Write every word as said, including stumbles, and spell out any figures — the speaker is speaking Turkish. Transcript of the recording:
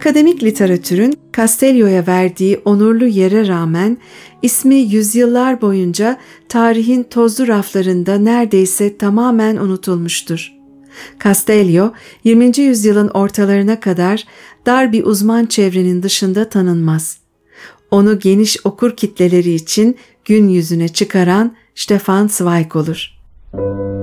Akademik literatürün Castellio'ya verdiği onurlu yere rağmen ismi yüzyıllar boyunca tarihin tozlu raflarında neredeyse tamamen unutulmuştur. Castellio, yirminci yüzyılın ortalarına kadar dar bir uzman çevrenin dışında tanınmaz. Onu geniş okur kitleleri için gün yüzüne çıkaran Stefan Zweig olur.